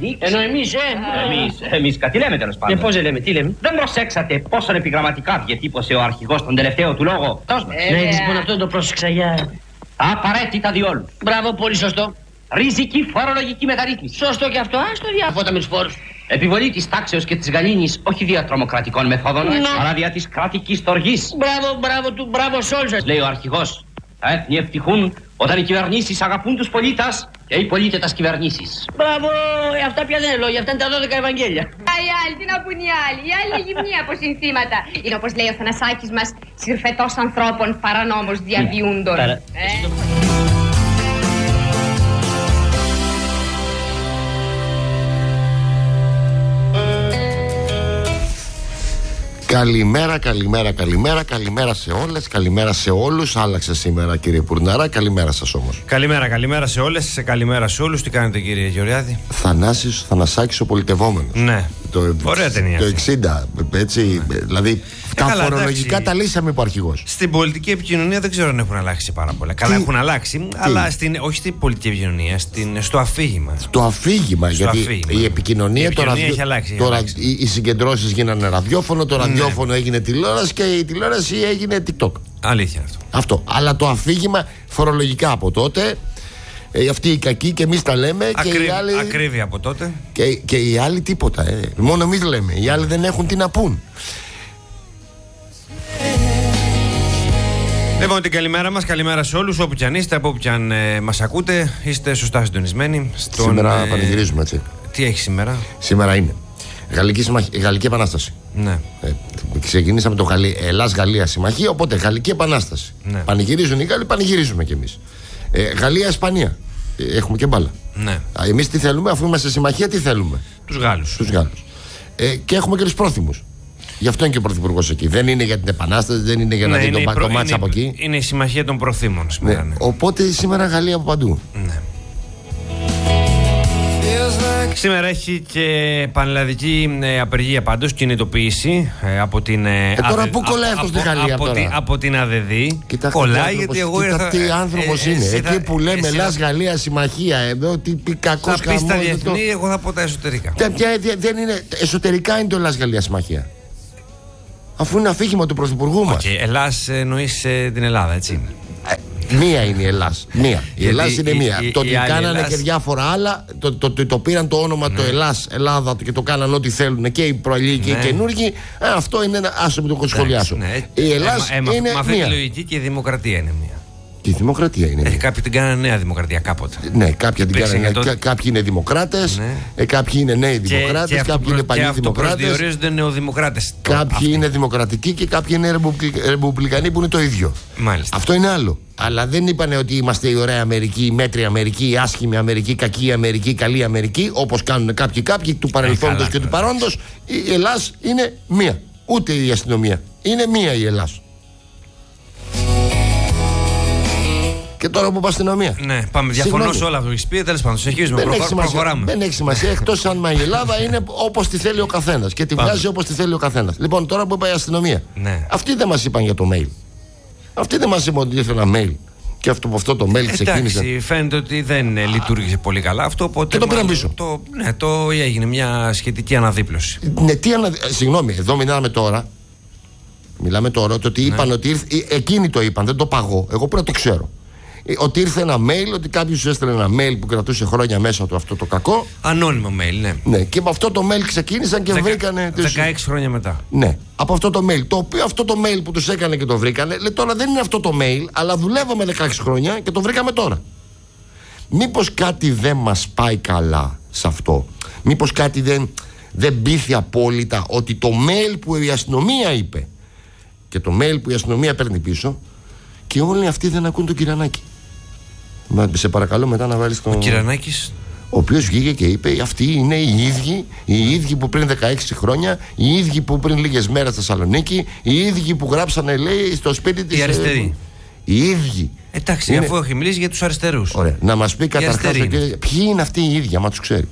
δείξει. Ενώ Εμείς κάτι λέμε τέλος πάντων. Πώς λέμε, τι λέμε. Δεν προσέξατε πόσο επιγραμματικά διατύπωσε ο αρχηγός τον τελευταίο του λόγο. Ναι, λοιπόν αυτό το πρόσεξα για. Απαραίτητα διόλου. Μπράβο, πολύ σωστό. Ριζική φορολογική μεταρρύθμιση. Σωστό και αυτό, άστο διάφορα με τους φόρους. Επιβολή της τάξεως και της γαλήνης όχι δια τρομοκρατικών μεθόδων, αλλά δια της κρατικής τοργής. Μπράβο σε όλους σας. Λέει ο αρχηγός. Τα έθνη ευτυχούν όταν οι κυβερνήσεις αγαπούν τους πολίτες και οι πολίτες τις κυβερνήσεις. Μπράβο, αυτά πια δεν είναι λόγια, αυτά είναι τα 12 Ευαγγέλια. Οι άλλοι, τι να πούν οι άλλοι. Οι άλλοι είναι γυμνοί από συνθήματα. Είναι όπως λέει ο Θανασάκης μας, συρφετός ανθρώπων παρανόμως διαβιούντων. Καλημέρα σε όλες, καλημέρα σε όλους. Άλλαξε σήμερα, κύριε Πουρνάρα. Καλημέρα σας όμως. Καλημέρα σε όλες, καλημέρα σε όλους. Τι κάνετε, κύριε Γεωργιάδη? Θανάσης ο πολιτευόμενος. Ναι. Ωραία ταινία. Το 60, έτσι. Δηλαδή, τα φορολογικά τα λύσαμε από αρχηγός. Στην πολιτική επικοινωνία δεν ξέρω αν έχουν αλλάξει πάρα πολλά. Καλά, έχουν αλλάξει, αλλά όχι στην πολιτική επικοινωνία, στο αφήγημα. Στο αφήγημα, γιατί η επικοινωνία τώρα έχει αλλάξει. Τώρα οι συγκεντρώσεις γίνανε ραδιόφωνο, το ραδιόφωνο έγινε τηλεόραση και η τηλεόραση έγινε TikTok. Αλήθεια αυτό. Αλλά το αφήγημα φορολογικά από τότε. Αυτοί οι κακοί και εμείς τα λέμε. Και οι άλλοι. Ακρίβεια από τότε. Και οι άλλοι τίποτα. Μόνο εμείς λέμε. Οι άλλοι δεν έχουν τι να πούν. Λοιπόν, την καλημέρα μας, καλημέρα σε όλους. Όπου κι αν είστε, από όπου κι αν μας ακούτε, είστε σωστά συντονισμένοι. Σήμερα πανηγυρίζουμε, έτσι. Τι έχει σήμερα? Σήμερα είναι Γαλλική Επανάσταση. Ναι. Ξεκινήσαμε το Ελλάς-Γαλλία συμμαχία, οπότε Γαλλική Επανάσταση. Ναι. Πανηγυρίζουν οι Γάλλοι, πανηγυρίζουμε κι εμείς. Γαλλία-Ισπανία. Έχουμε και μπάλα. Ναι. Εμείς τι θέλουμε, αφού είμαστε συμμαχία, τι θέλουμε? Τους Γάλλους. Και έχουμε και τους πρόθυμους. Γι' αυτό είναι και ο πρωθυπουργός εκεί. Δεν είναι για την Επανάσταση, δεν είναι για να δει τον πακομάτσα από εκεί. Είναι η συμμαχία των προθύμων σήμερα. Ναι. Οπότε σήμερα Γαλλία από παντού. Ναι. Σήμερα έχει και πανελλαδική απεργία πάντως, κινητοποίηση από την τώρα πού κολλάει αυτό στη Γαλλία από την ΑΔΔ. Κολλάει γιατί εγώ ήρθα. Τι άνθρωπος είναι. Εκεί που λέμε Ελλάς-Γαλλία συμμαχία, εδώ τι κακός χαμός. Θα πει τα διεθνή, εγώ θα πω τα εσωτερικά. Δεν είναι, εσωτερικά είναι το Ελλάς-Γαλλία συμμαχία. Αφού είναι αφήγημα του πρωθυπουργού μας. Ελλάς εννοείς την Ελλάδα, έτσι. Μία είναι η Ελλάς. Η Ελλάς είναι μία. Το ότι κάνανε και διάφορα άλλα, το πήραν το όνομα το Ελλάς, Ελλάδα και το κάνανε ό,τι θέλουν και οι προαλλοί και οι καινούργοι. Αυτό είναι ένα. Άσε με το σχολιάσω. Η Ελλάς είναι μία. Με αυτή τη λογική και η δημοκρατία είναι μία. Και η δημοκρατία είναι. Κάποιοι την κάνανε νέα δημοκρατία κάποτε. Ναι, κάποιοι την κάνανε. Κάποιοι είναι δημοκράτες, κάποιοι είναι νέοι δημοκράτες, κάποιοι είναι παλιοί δημοκράτες. Προσδιορίζονται νεοδημοκράτες. Κάποιοι είναι δημοκρατικοί και κάποιοι είναι ρεπουμπλικανοί που είναι το ίδιο. Μάλιστα. Αυτό είναι άλλο. Αλλά δεν είπανε ότι είμαστε η ωραία Αμερική, η μέτρια Αμερική, η άσχημη Αμερική, η κακή Αμερική, η καλή Αμερική, όπως κάνουν κάποιοι του παρελθόντος και του παρόντος. Η Ελλάς είναι μία. Ούτε η αστυνομία. Είναι μία η Ελλάς. Και τώρα που πάω αστυνομία. Ναι, πάμε. Διαφωνώ σε όλα αυτό που έχεις πει. Τέλος πάντων, συνεχίζουμε. Προχωράμε. Δεν έχει σημασία. Εκτός αν η Ελλάδα είναι όπως τη θέλει ο καθένας και τη βγάζει όπως τη θέλει ο καθένας. Λοιπόν, τώρα που πάει η αστυνομία. Ναι. Αυτοί δεν μας είπαν για το mail. Αυτοί δεν μας είπαν ότι ήρθε ένα mail. Και αυτό το mail ξεκίνησε. Εντάξει, φαίνεται ότι δεν λειτουργήσε πολύ καλά αυτό. Οπότε και το πήραν πίσω. Έγινε μια σχετική αναδίπλωση. Ναι, συγγνώμη, εδώ μιλάμε τώρα. Μιλάμε τώρα ότι είπαν ότι ήρθε. Εκείνοι το είπαν, δεν το παγώ. Εγώ πρέπει να το ξέρω. Ότι ήρθε ένα mail, ότι κάποιος έστειλε ένα mail που κρατούσε χρόνια μέσα του αυτό το κακό. Ανώνυμο mail, ναι. Και με αυτό το mail ξεκίνησαν και βρήκανε. 16 χρόνια μετά. Ναι, από αυτό το mail. Το οποίο αυτό το mail που τους έκανε και το βρήκανε, λέει τώρα δεν είναι αυτό το mail, αλλά δουλεύαμε 16 χρόνια και το βρήκαμε τώρα. Μήπως κάτι δεν μας πάει καλά σε αυτό? Μήπως κάτι δεν πείθει απόλυτα ότι το mail που η αστυνομία είπε και το mail που η αστυνομία παίρνει πίσω, και όλοι αυτοί δεν ακούν τον Κυρανάκη? Σε παρακαλώ μετά να βάλεις τον. Ο Κυρανάκης. Ο οποίος βγήκε και είπε: αυτοί είναι οι ίδιοι που πριν 16 χρόνια, οι ίδιοι που πριν λίγες μέρες στη Θεσσαλονίκη, οι ίδιοι που γράψανε, λέει, στο σπίτι της. Οι αριστεροί. Οι ίδιοι. Εντάξει, αφού έχει μιλήσει για τους αριστερούς. Ωραία. Να μας πει καταρχάς ποιοι είναι αυτοί οι ίδιοι, άμα τους ξέρει.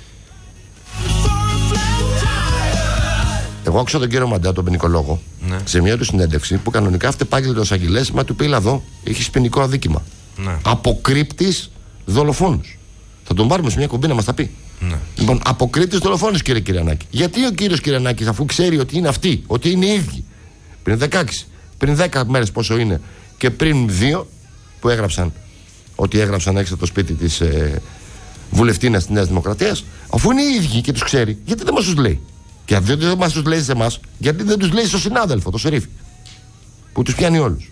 Εγώ άκουσα τον κύριο Μαντά, τον ποινικολόγο, σε μια του συνέντευξη που κανονικά αυτεπάγγελτο ως αγγελέας, μα του πει: εδώ έχει ποινικό αδίκημα. Αποκρύπτεις δολοφόνους. Θα τον πάρουμε σε μια κουμπί να μας τα πει. Ναι. Λοιπόν, αποκρίτης δολοφόνος, κύριε Κυριανάκη. Γιατί ο κύριος Κυριανάκης, αφού ξέρει ότι είναι αυτοί, ότι είναι οι ίδιοι, πριν 16, πριν 10 μέρες πόσο είναι, και πριν 2 που έγραψαν ότι έγραψαν έξω το σπίτι της βουλευτίνας της Νέας Δημοκρατίας, αφού είναι οι ίδιοι και τους ξέρει, γιατί δεν μας τους λέει? Και αν δεν μας τους λέει σε εμάς, γιατί δεν τους λέει στο συνάδελφο, το Σερίφη, που τους πιάνει όλους?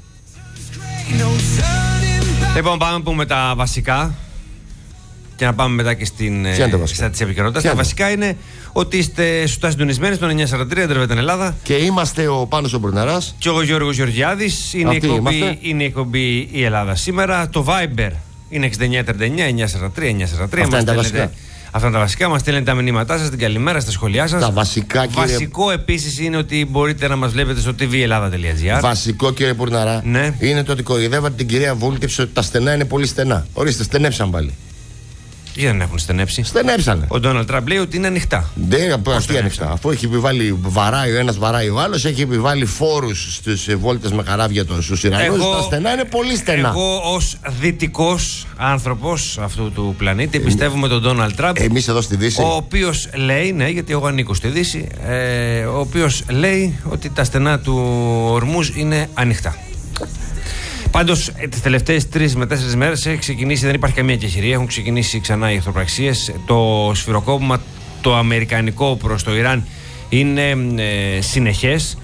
Λοιπόν, πάμε να πούμε τα βασικά και να πάμε μετά και στην στα της επικαιρότητας. Τα βασικά είναι ότι είστε σωστά συντονισμένοι στον 943 Ντρεβέταν Ελλάδα. Και είμαστε ο Πάνος ο Μπουρναράς και ο Γιώργος Γεωργιάδης. Είναι η εκπομπή η Ελλάδα σήμερα. Το Viber είναι 6939 943 943. Αυτά είναι τα βασικά. Αυτά είναι τα βασικά. Μας στέλνετε τα μηνύματά σας, την καλημέρα, στα σχολιά σας. Τα βασικά, κύριε... Βασικό επίσης είναι ότι μπορείτε να μας βλέπετε στο tvEllada.gr. Βασικό, κύριε Μπουρναρά, ναι, είναι το ότι κοροϊδεύατε την κυρία Βούλτεψη ότι τα στενά είναι πολύ στενά. Ορίστε, στενέψαν πάλι. Γιατί δεν έχουν στενέψει? Στενέψανε. Ο Ντόναλντ Τραμπ λέει ότι είναι ανοιχτά. Δεν, τι ανοιχτά? Αφού έχει επιβάλει, βαράει ο ένας, βαράει ο άλλος, έχει επιβάλει φόρους στις βόλτες με καράβια στους Ιρανούς. Τα στενά είναι πολύ στενά. Εγώ, ως δυτικός άνθρωπος αυτού του πλανήτη, πιστεύουμε τον Ντόναλντ Τραμπ. Εμείς εδώ στη Δύση. Ο οποίος λέει, ναι, γιατί εγώ ανήκω στη Δύση, ο οποίος λέει ότι τα στενά του Ορμούζ είναι ανοιχτά. Πάντως, τις τελευταίες 3 με 4 μέρες έχει ξεκινήσει, δεν υπάρχει καμία κεχηρία. Έχουν ξεκινήσει ξανά οι εχθροπραξίες. Το σφυροκόπημα το αμερικανικό προς το Ιράν είναι συνεχές.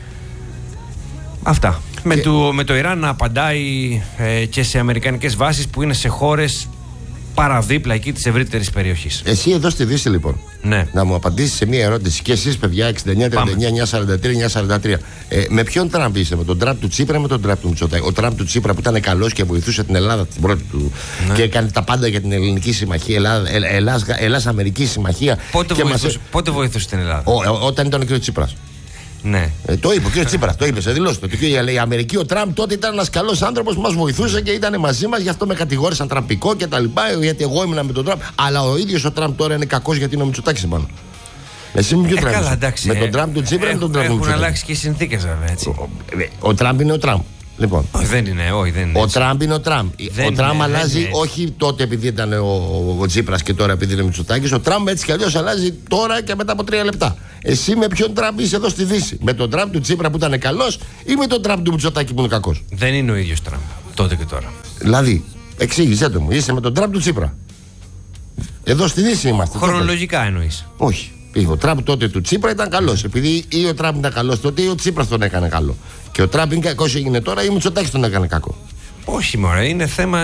Αυτά. Με το Ιράν να απαντάει και σε αμερικανικές βάσεις που είναι σε χώρες παραδίπλα εκεί της ευρύτερης περιοχής. Εσύ εδώ στη Δύση, λοιπόν, ναι, να μου απαντήσεις σε μία ερώτηση. Και εσείς, παιδιά, 69-39-943-943. Με ποιον Τραμπ είσαι, με τον Τραμπ του Τσίπρα ή με τον Τραμπ του Μητσοτάκη? Ο Τραμπ του Τσίπρα που ήταν καλός και βοηθούσε την Ελλάδα την πρώτη του, ναι, και έκανε τα πάντα για την ελληνική συμμαχία, Ελλάς-Αμερική συμμαχία. Πότε βοηθούσε την Ελλάδα? Όταν ήταν ο κ. Τσίπρας. Ναι. Το είπε ο κ. Τσίπρας, το είπε σε δηλώσει. Το λέει η Αμερική, ο Τραμπ τότε ήταν ένας καλός άνθρωπος που μας βοηθούσε και ήταν μαζί μας, γι' αυτό με κατηγόρησαν τραμπικό και τα λοιπά, γιατί εγώ ήμουν με τον Τραμπ. Αλλά ο ίδιος ο Τραμπ τώρα είναι κακός γιατί είναι ο Μητσοτάκης επάνω. Εσύ με ποιο Τραμπ? Με τον Τραμπ του Τσίπρα ή με τον Τραμπ του Μητσοτάκη? Έχουν αλλάξει και οι συνθήκες, βέβαια, έτσι. Ο Τραμπ είναι ο Τραμπ. Λοιπόν. Δεν είναι. Ο Τραμπ είναι ο Τραμπ. Ο Τραμπ αλλάζει όχι τότε επειδή ήταν ο Τσίπρας και τώρα επειδή είναι ο Μητσοτάκης. Ο Τραμπ έτσι κι αλλιώς αλλάζει τώρα και μετά από 3 λεπτά. Εσύ με ποιον Τραμπ είσαι εδώ στη Δύση? Με τον Τραμπ του Τσίπρα που ήταν καλός ή με τον Τραμπ του Μητσοτάκη που είναι κακός? Δεν είναι ο ίδιος Τραμπ τότε και τώρα. Δηλαδή, εξήγησέ το μου, είσαι με τον Τραμπ του Τσίπρα. Εδώ στη Δύση είμαστε. Χρονολογικά εννοείς? Όχι. Ο Τραμπ τότε του Τσίπρα ήταν καλός. Επειδή ή ο Τραμπ ήταν καλός τότε ή ο Τσίπρας τον έκανε καλό. Και ο Τραμπ είναι κακός έγινε τώρα ή ο Μητσοτάκης τον έκανε κακό. Όχι, μωρέ, είναι θέμα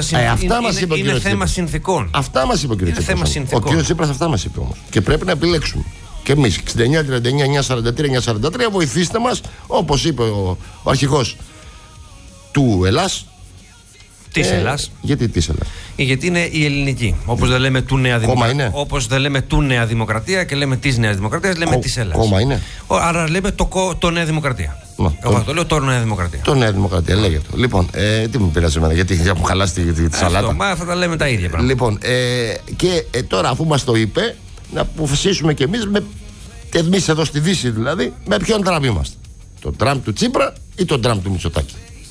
συνθηκών. Αυτά μας είπε ο κ. Τσίπρας. Ο κ. Τσίπρας αυτά μας είπε όμως. Και πρέπει να επιλέξουμε. Και εμείς 69-39-943-943 βοηθήστε μας, όπως είπε ο αρχηγός του Ελλάς. Της Ελλάς. Γιατί της Ελλάς? Γιατί είναι η ελληνική. Όπως δεν λέμε του Νέα Δημοκρατία. Όπως δεν λέμε του Νέα Δημοκρατία και λέμε της Νέας Δημοκρατίας, λέμε της Ελλάς. Κόμμα είναι. Άρα λέμε το Νέα Δημοκρατία. Εγώ το λέω το Νέα Δημοκρατία. Το Νέα Δημοκρατία, λέγεται. Λοιπόν, τι μου πειράζει εμένα, γιατί μου χαλάσει τη σαλάτα. Μα θα τα λέμε τα ίδια πράγματα. Λοιπόν, και τώρα αφού μας το είπε, να αποφασίσουμε κι εμείς εδώ στη Δύση δηλαδή, με ποιον Τραμπ είμαστε. Τον Τραμπ του Τσίπρα ή τον Τραμπ του Μητσοτάκη?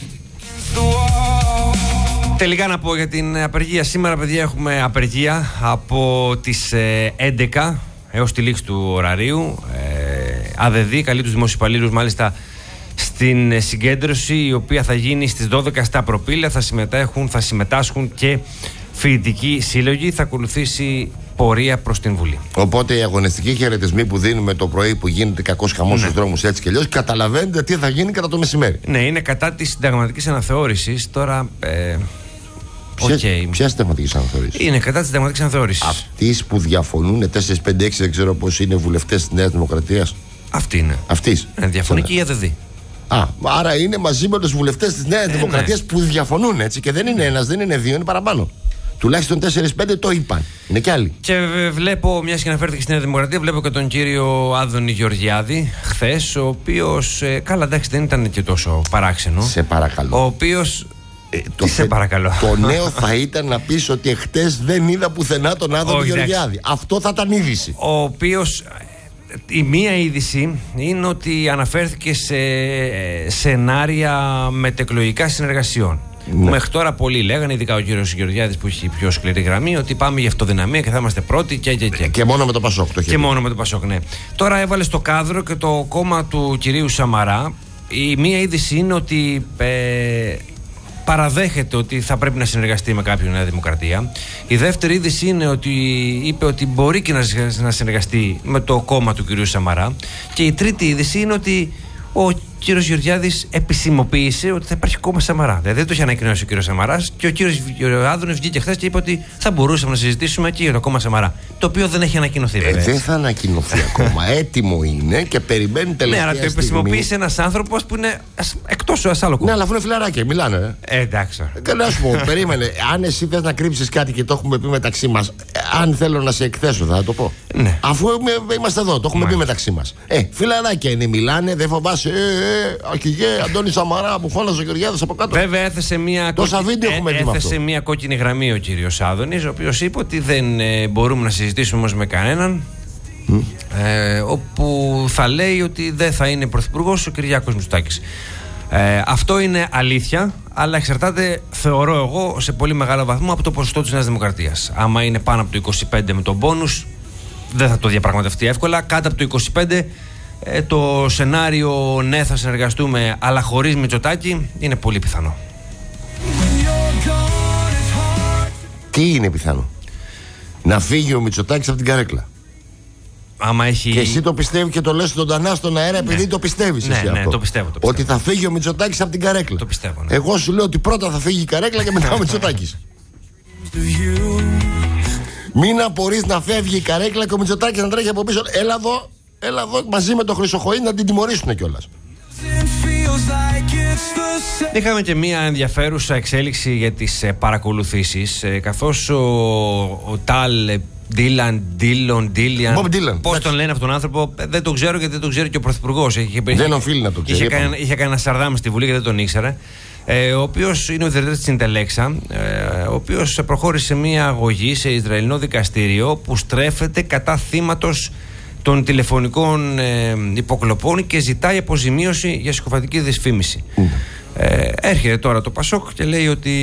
Τελικά να πω για την απεργία. Σήμερα, παιδιά, έχουμε απεργία από τις 11 έως τη λήξη του ωραρίου. ΑΔΔ καλεί τους δημοσιοπαλλήλους μάλιστα στην συγκέντρωση, η οποία θα γίνει στις 12 στα Προπήλαια. Θα συμμετάσχουν και φοιτητικοί σύλλογοι. Θα ακολουθήσει πορεία προς την Βουλή. Οπότε οι αγωνιστικοί χαιρετισμοί που δίνουμε το πρωί που γίνεται κακός χαμός στους δρόμους έτσι και αλλιώς, καταλαβαίνετε τι θα γίνει κατά το μεσημέρι. Ναι, είναι κατά της συνταγματικής αναθεώρησης. Τώρα. Ποια συνταγματική αναθεώρηση? Είναι κατά της συνταγματικής αναθεώρησης. Αυτής που διαφωνούν 4, 5, 6, δεν ξέρω πώς είναι, βουλευτές της Νέας Δημοκρατίας. Αυτή είναι. Αυτής. Διαφωνεί και η ΑΔΔ. Άρα είναι μαζί με τους βουλευτές της Νέας Δημοκρατίας που διαφωνούν, έτσι. Και δεν είναι ένας, δεν είναι δύο, είναι παραπάνω. Τουλάχιστον 4-5 το είπαν. Είναι κι άλλοι. Και βλέπω, μιας και αναφέρθηκε στη Νέα Δημοκρατία, βλέπω και τον κύριο Άδωνη Γεωργιάδη χθες, ο οποίος. Καλά, εντάξει, δεν ήταν και τόσο παράξενο. Σε παρακαλώ. Ο οποίος. Σε παρακαλώ. Το νέο θα ήταν να πεις ότι εχθές δεν είδα πουθενά τον Άδωνη Γεωργιάδη. Αυτό θα ήταν είδηση. Ο οποίος. Η μία είδηση είναι ότι αναφέρθηκε σε σενάρια μετεκλογικά συνεργασιών. Ναι. Μέχρι τώρα πολλοί λέγανε, ειδικά ο κύριος Γεωργιάδης που έχει πιο σκληρή γραμμή, ότι πάμε για αυτοδυναμία και θα είμαστε πρώτοι και μόνο με το Πασόκ. Και μόνο με το Πασόκ, ναι. Τώρα έβαλε στο κάδρο και το κόμμα του κυρίου Σαμαρά. Η μία είδηση είναι ότι παραδέχεται ότι θα πρέπει να συνεργαστεί με κάποιον Νέα Δημοκρατία. Η δεύτερη είδηση είναι ότι είπε ότι μπορεί και να συνεργαστεί με το κόμμα του κυρίου Σαμαρά. Και η τρίτη είδηση είναι ότι ο κύριος Γεωργιάδης επισημοποίησε ότι θα υπάρχει κόμμα Σαμαρά. Δηλαδή δεν το είχε ανακοινώσει ο κύριος Σαμαράς και ο κύριος Άδωνης βγήκε χθες και είπε ότι θα μπορούσαμε να συζητήσουμε και για το κόμμα Σαμαρά. Το οποίο δεν έχει ανακοινωθεί, βέβαια. Δεν θα ανακοινωθεί ακόμα. Έτοιμο είναι και περιμένει τελευταία. Ναι, αλλά το επισημοποίησε ένας άνθρωπος που είναι εκτός ασάλογου. Ναι, αλλά αφού είναι φιλαράκια, μιλάνε. Εντάξει. Καλά, σου πω, περίμενε. Αν εσύ θες να κρύψεις κάτι και το έχουμε πει μεταξύ μας, αν θέλω να σε εκθέσω, θα το πω. Ναι. Αφού είμαστε εδώ, το έχουμε πει μεταξύ μας. Φιλαράκια είναι, μιλάνε, δεν φοβάσαι. Αρχηγέ, Αντώνη Σαμαρά που φώναζε ο Γεωργιάδης από κάτω. Βέβαια έθεσε μια κόκκινη γραμμή ο κύριος Άδωνης, ο οποίος είπε ότι δεν μπορούμε να συζητήσουμε όμως με κανέναν, όπου θα λέει ότι δεν θα είναι πρωθυπουργός ο Κυριάκος Μητσοτάκης. Αυτό είναι αλήθεια, αλλά εξαρτάται, θεωρώ εγώ, σε πολύ μεγάλο βαθμό από το ποσοστό της Νέας Δημοκρατίας. Άμα είναι πάνω από το 25 με τον πόνους, δεν θα το διαπραγματευτεί εύκολα. Κάτω από το 25, το σενάριο ναι θα συνεργαστούμε αλλά χωρίς Μητσοτάκη είναι πολύ πιθανό. Τι είναι πιθανό? Να φύγει ο Μητσοτάκης από την καρέκλα. Άμα έχει... Και εσύ το πιστεύεις και το λες ζωντανά στον αέρα, επειδή το πιστεύεις εσύ αυτό. Το πιστεύω. Ότι θα φύγει ο Μητσοτάκης από την καρέκλα. Το πιστεύω, ναι. Εγώ σου λέω ότι πρώτα θα φύγει η καρέκλα και μετά ο Μητσοτάκης. Μην απορείς να φεύγει η καρέκλα και ο Μητσοτάκης να τρέχει από πίσω. Έλα εδώ μαζί με τον Χρυσοχοΐδη να την τιμωρήσουν κιόλας. Είχαμε και μια ενδιαφέρουσα εξέλιξη για τις παρακολουθήσεις, καθώς ο Τάλ Ντίλιαν, πώς τον λένε αυτόν τον άνθρωπο, δεν τον ξέρω γιατί δεν τον ξέρει και ο Πρωθυπουργός. Δεν οφείλει να τον ξέρει. Είχε κάνει ένα σαρδάμ στη Βουλή και δεν τον ήξερε. Ο οποίος είναι ο ιδρυτής της Ιντελέξα, ο οποίος προχώρησε μια αγωγή σε Ισραηλινό δικαστήριο που στρέφεται κατά θύματος των τηλεφωνικών υποκλοπών και ζητάει αποζημίωση για συκοφαντική δυσφήμιση. Έρχεται τώρα το Πασόκ και λέει ότι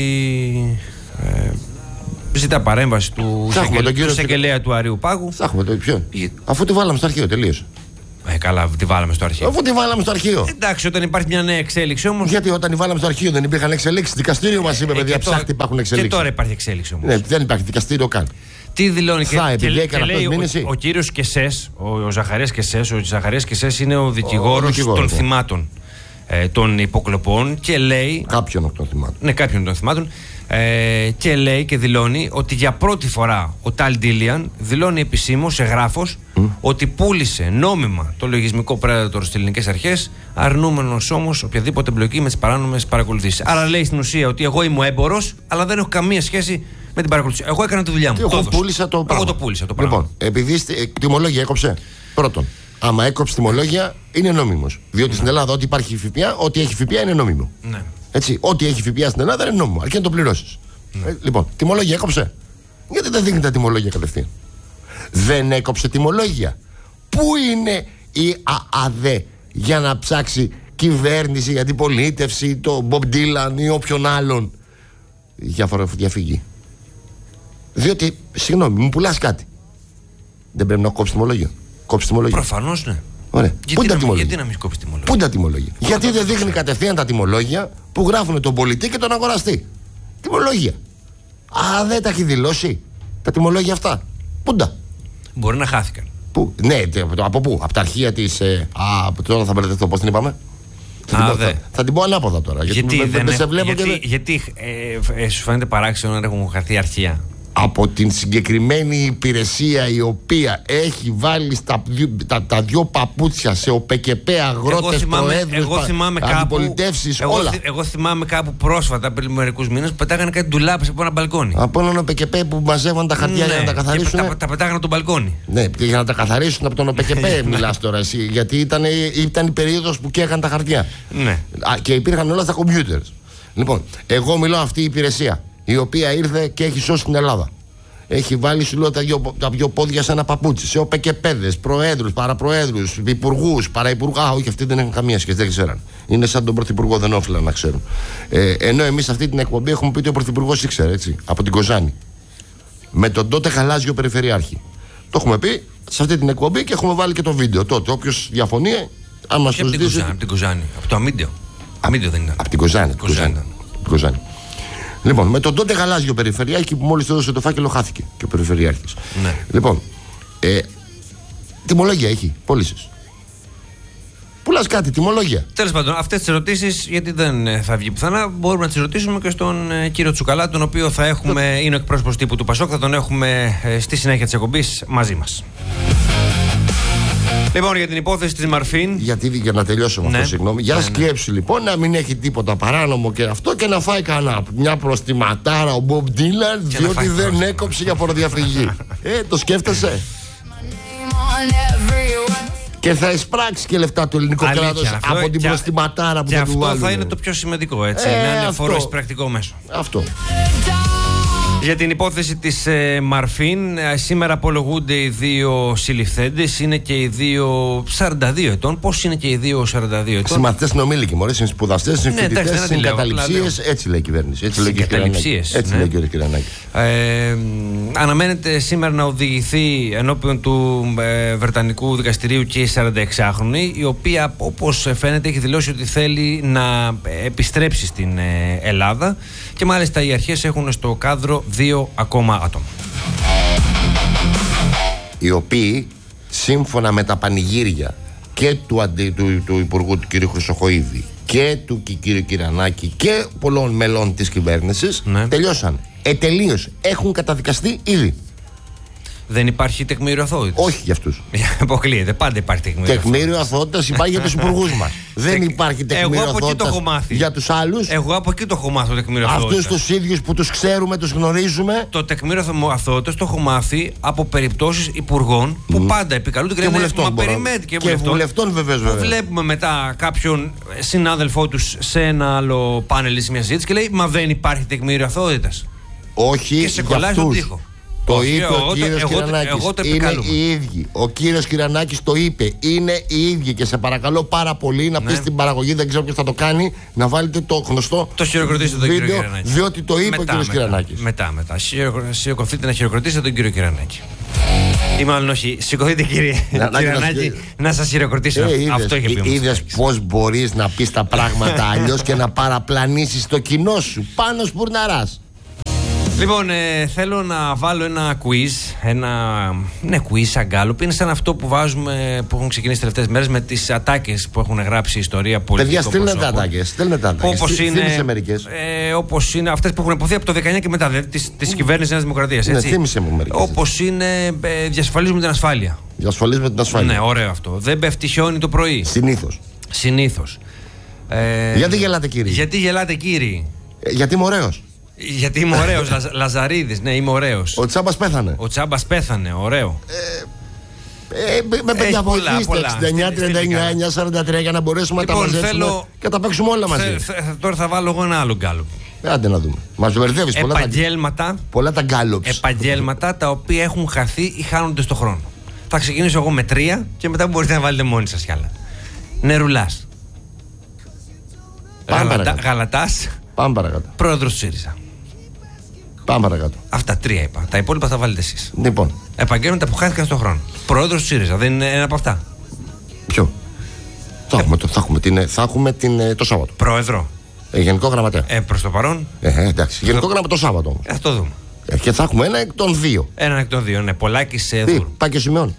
ζητά παρέμβαση του εισαγγελέα του Αριού Πάγου. Θα έχουμε το ποιον. Αφού τη βάλαμε στο αρχείο, τελείωσε. Καλά, τη βάλαμε στο αρχείο. Αφού τη βάλαμε στο αρχείο. Εντάξει, όταν υπάρχει μια νέα εξέλιξη όμως. Γιατί όταν τη βάλαμε στο αρχείο δεν υπήρχαν εξελίξεις? Δικαστήριο μας είπε, παιδιά, ψάχτη, υπάρχουν εξελίξεις. Και τώρα υπάρχει εξέλιξη όμως. Ναι, δεν υπάρχει δικαστήριο καν. Τι δηλώνει και λέει ο κύριος Κεσές, ο Ζαχαρίας Κεσές. Ο Ζαχαρίας Κεσές είναι ο δικηγόρος των θυμάτων των υποκλοπών και λέει. Κάποιον των θυμάτων. Ναι, κάποιον των θυμάτων. Και λέει και δηλώνει ότι για πρώτη φορά ο Τάλ Ντίλιαν δηλώνει επισήμως σε γράφος ότι πούλησε νόμιμα το λογισμικό Predator στις ελληνικές αρχές, αρνούμενος όμως οποιαδήποτε εμπλοκή με τις παράνομες παρακολουθήσεις. Άρα λέει στην ουσία ότι εγώ είμαι ο έμπορος, αλλά δεν έχω καμία σχέση με την παρακολούθηση. Εγώ έκανα τη δουλειά μου. Εγώ πούλησα το πράγμα. Εγώ το πούλησα το πράγμα. Λοιπόν, επειδή τιμολόγια έκοψε. Πρώτον, άμα έκοψε τιμολόγια είναι νόμιμος. Διότι στην Ελλάδα ό,τι υπάρχει ΦΠΑ, ό,τι έχει ΦΠΑ είναι νόμιμο. Ναι. Έτσι, ό,τι έχει ΦΠΑ στην Ελλάδα είναι νόμιμο, αρκεί να το πληρώσεις. Λοιπόν, τιμολόγια έκοψε. Γιατί δεν δείχνει τα τιμολόγια κατευθείαν? Δεν έκοψε τιμολόγια. Πού είναι η ΑΑΔ για να ψάξει κυβέρνηση για την πολίτευση, το Μπομπ Ντίλαν ή όποιον άλλον για φοροδιαφυγή? Διότι, συγγνώμη, μου πουλάς κάτι. Δεν πρέπει να κόψει τιμολόγια? Κόψει τιμολόγια. Προφανώς ναι. Ωραία. Γιατί να μην κόψει τιμολόγια? Πού είναι τα τιμολόγια? Γιατί δεν δείχνει κατευθείαν τα τιμολόγια που γράφουν τον πολιτή και τον αγοραστή? Τιμολόγια. Α, δεν τα έχει δηλώσει τα τιμολόγια αυτά? Πούντα. Μπορεί να χάθηκαν. Πού? Ναι, από πού? Από τα αρχεία της. Τώρα θα μπερδευτώ, πώς την είπαμε? Θα την πω ανάποδα τώρα. Γιατί σου φαίνεται παράξενο να έχουν χαθεί αρχεία? Από την συγκεκριμένη υπηρεσία η οποία έχει βάλει τα δυο παπούτσια σε ΟΠΚΠ, αγρότες, προέδρους, αντιπολιτεύσεις, όλα. Εγώ θυμάμαι κάπου πρόσφατα, πριν μερικούς μήνες, που πετάγανε κάτι ντουλάπες από ένα μπαλκόνι. Από έναν ΟΠΚΠ που μαζεύαν τα χαρτιά για να τα καθαρίσουν. Τα πετάγανε από τον μπαλκόνι. Ναι, για να τα καθαρίσουν από τον ΟΠΚΠ μιλάς τώρα εσύ. Γιατί ήταν η περίοδος που καίγαν τα χαρτιά. Ναι. Και υπήρχαν όλα στα κομπιούτερς. Λοιπόν, εγώ μιλώ αυτή η υπηρεσία η οποία ήρθε και έχει σώσει την Ελλάδα. Έχει βάλει, σου λέω, τα δυο πόδια σε ένα παπούτσι. Σε οπεκεπέδες, προέδρους, παραπροέδρους, υπουργούς, παραυπουργούς. Όχι, αυτοί δεν έχουν καμία σχέση, δεν ξέραν. Είναι σαν τον πρωθυπουργό, δεν όφυλαν να ξέρουν. Ενώ εμείς αυτή την εκπομπή έχουμε πει ότι ο πρωθυπουργός ήξερε, έτσι, από την Κοζάνη. Με τον τότε γαλάζιο περιφερειάρχη. Το έχουμε πει σε αυτή την εκπομπή και έχουμε βάλει και το βίντεο τότε. Όποιος διαφωνεί, αν μας το ζητήσει. Από την Κοζάνη, από το Αμίντιο. Αμίντιο δεν είναι. Από την Κοζάνη. Λοιπόν, με τον τότε γαλάζιο περιφερειάρχη που μόλις έδωσε το φάκελο, χάθηκε και ο περιφερειάρχης. Ναι. Λοιπόν, τιμολόγια έχει, πώλησες. Πουλάς κάτι, τιμολόγια. Τέλος πάντων, αυτές τις ερωτήσεις, γιατί δεν θα βγει πουθενά, μπορούμε να τις ρωτήσουμε και στον κύριο Τσουκαλά, τον οποίο θα έχουμε, είναι ο εκπρόσωπος τύπου του Πασόκ, θα τον έχουμε στη συνέχεια της εκπομπής μαζί μας. Λοιπόν, για την υπόθεση της Μαρφίν. Γιατί, για να τελειώσω με αυτό, συγγνώμη. Για σκέψη λοιπόν να μην έχει τίποτα παράνομο και αυτό και να φάει κανένα μια προστιματάρα ο Μπομπ Ντίλαν, διότι δεν έκοψε για φοροδιαφυγή. Το σκέφτεσαι? Και θα εισπράξει και λεφτά του ελληνικού κράτους από την προστιματάρα που θα του βάλουν. Και αυτό θα είναι το πιο σημαντικό, έτσι. Να είναι φόρο εισπρακτικό μέσο. Αυτό. Για την υπόθεση της Μαρφίν, σήμερα απολογούνται οι δύο συλληφθέντες. Είναι και οι δύο 42 ετών. Πώς είναι και οι δύο 42 ετών? Συμμαθητές συνομήλικοι, μωρέ, είναι σπουδαστές, είναι φοιτητές, είναι καταληψίες. Έτσι λέει η κυβέρνηση. Έτσι λέει και ο κ. Κυριανάκη. Αναμένεται σήμερα να οδηγηθεί ενώπιον του Βρετανικού Δικαστηρίου και η 46χρονη, η οποία, όπως φαίνεται, έχει δηλώσει ότι θέλει να επιστρέψει στην Ελλάδα και μάλιστα οι αρχές έχουν στο κάδρο 2 ακόμα άτομα, οι οποίοι σύμφωνα με τα πανηγύρια και του Υπουργού του κ. Χρυσοχοΐδη και του κ. Κυριανάκη και πολλών μελών της κυβέρνησης, τελειώσαν. Τελείως. Έχουν καταδικαστεί ήδη. Δεν υπάρχει τεκμήριο αθωότητας. Όχι για αυτούς. Αποκλείεται. Πάντα υπάρχει τεκμήριο. Τεκμήριο αθωότητας υπάρχει για τους υπουργούς μας. Δεν υπάρχει τεκμήριο αθωότητας για τους άλλους. Εγώ από εκεί το έχω μάθει το τεκμήριο αθωότητας. Αυτούς τους ίδιους που τους ξέρουμε, τους γνωρίζουμε. Το τεκμήριο αθωότητας το έχω μάθει από περιπτώσεις υπουργών που πάντα επικαλούνται και βουλευτών. Μα περιμένετε και βουλευτών βεβαίως. Βλέπουμε μετά κάποιον συνάδελφό τους σε ένα άλλο πάνελ ή μια συζήτηση και λέει μα δεν υπάρχει τεκμήριο αθωότητας. Όχι. Και σε κολλάει στον τοίχο. Το είπε ο κύριος Κυριανάκης. Είναι οι ίδιοι. Ο κύριος Κυριανάκης το είπε. Είναι οι ίδιοι. Και σε παρακαλώ πάρα πολύ να πεις στην παραγωγή, δεν ξέρω ποιος θα το κάνει, να βάλετε το γνωστό χειροκροτήσετε τον κύριο Κυριανάκη. Διότι το είπε ο κύριος Κυριανάκης. Μετά. Σηκωθείτε να χειροκροτήσετε τον κύριο Κυριανάκη. Ή μάλλον όχι, σηκωθείτε κύριε Κυριανάκη να σας χειροκροτήσω. Αυτό είχε πει. Είδες πως μπορείς να πεις τα πράγματα αλλιώς και να παραπλανήσεις το κοινό σου. Πάνω σπουρναράς. Λοιπόν, θέλω να βάλω ένα quiz. Quiz σαν γκάλουπ. Είναι σαν αυτό που βάζουμε, που έχουν ξεκινήσει τις τελευταίες μέρες με τις ατάκες που έχουν γράψει η ιστορία πολιτικών προσώπων. Παιδιά, στέλνετε τα ατάκες. Όπως είναι αυτές που έχουν υποθεί από το 19 και μετά, δηλαδή της κυβέρνησης Νέας Δημοκρατίας. Ναι, θύμισε μου μερικές. Όπως είναι, διασφαλίζουμε την ασφάλεια. Διασφαλίζουμε την ασφάλεια. Ναι, ωραίο αυτό. Δεν πέφτει χιόνι το πρωί. Συνήθως. Γιατί γελάτε, κύριοι? Γιατί είμαι ωραίος. Γιατί είμαι ωραίος, Λαζαρίδης, ναι, είμαι ωραίος. Ο Τσάμπας πέθανε. Ωραίο. Με παιδιά βοηθήστε 69-39-9-43 για να μπορέσουμε να τα μαζέψουμε και τα παίξουμε όλα μαζί. Τώρα θα βάλω εγώ ένα άλλο γκάλουπ. Άντε να δούμε. Μας μπερδεύεις πολλά τα γκάλουπς. Επαγγέλματα τα οποία έχουν χαθεί ή χάνονται στο χρόνο. Θα ξεκινήσω εγώ με 3 και μετά μπορείτε να βάλετε μόνοι σας κι άλλα. Νερουλάς. Γαλατάς. Πάμε παρακάτω. Πρόεδρος του ΣΥΡΙΖΑ. Πάμε παρακάτω. Αυτά 3 είπα. Τα υπόλοιπα θα βάλετε εσείς. Λοιπόν. Επαγγέλματα που χάθηκαν στον χρόνο. Πρόεδρος του ΣΥΡΙΖΑ. Δεν είναι ένα από αυτά. Ποιο? Θα έχουμε το Σάββατο. Πρόεδρο. Γενικό γραμματέα. Προς το παρόν. Εντάξει. Γενικό γραμματέα το Σάββατο. Θα το δούμε. Και θα έχουμε ένα εκ των δύο. Ένα εκ των δύο, ναι. Πολάκης Δούρου. Πάει και Σημειών.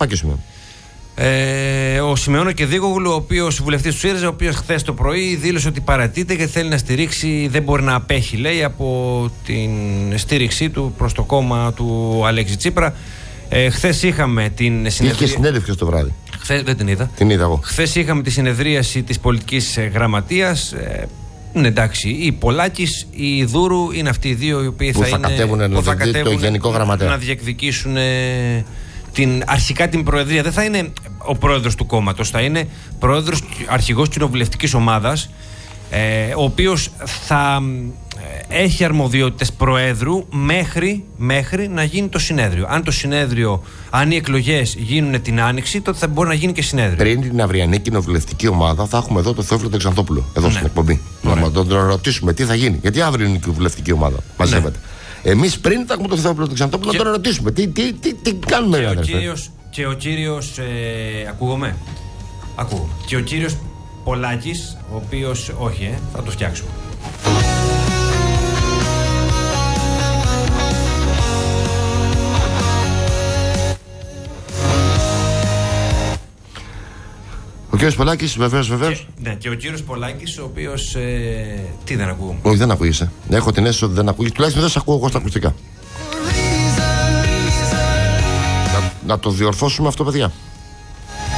Ο Σιμεώνο Κεδίκογλου, ο οποίος βουλευτής του ΣΥΡΙΖΑ, ο οποίος χθες το πρωί δήλωσε ότι παρατείται και θέλει να στηρίξει, δεν μπορεί να απέχει, λέει, από την στήριξή του προς το κόμμα του Αλέξη Τσίπρα. Χθες είχαμε την συνεδρία. Είχε συνέντευξη το βράδυ. Χθες δεν την είδα. Την είδα εγώ. Χθες είχαμε τη συνεδρίαση της πολιτικής γραμματείας. Ναι, εντάξει, η Πολάκης, η Δούρου είναι αυτοί οι δύο οι οποίοι θα κατέβουν το γενικό γραμματέα να διεκδικήσουν αρχικά την προεδρία. Δεν θα είναι ο πρόεδρος του κόμματος, θα είναι πρόεδρος, αρχηγός κοινοβουλευτικής ομάδας, ο οποίος θα έχει αρμοδιότητες προέδρου μέχρι να γίνει το συνέδριο. Αν το συνέδριο, αν οι εκλογές γίνουν την Άνοιξη, τότε θα μπορεί να γίνει και συνέδριο. Πριν την αυριανή κοινοβουλευτική ομάδα θα έχουμε εδώ το Θεόφιλο τον Ξανθόπουλο, εδώ στην εκπομπή. Να τον ρωτήσουμε τι θα γίνει. Γιατί αύριο είναι η κοινοβουλευτική ομάδα. Μαζεύεται. Εμείς πριν θα έχουμε το Θεόφιλο τον Ξανθόπουλο να τον ρωτήσουμε. Τι κάνουμε, και ο κύριος. Ακούγομαι. Και ο κύριος Πολάκης, ο οποίος. Όχι, θα το φτιάξουμε. Ο κύριος Πολάκης, βεβαίως. Ναι, και ο κύριος Πολάκης, ο οποίος. Τι δεν ακούγομαι. Όχι, δεν ακούγεσαι. Έχω την αίσθηση ότι δεν ακούγεσαι. Τουλάχιστον δεν σε ακούω εγώ στα ακουστικά. Να το διορθώσουμε αυτό, παιδιά.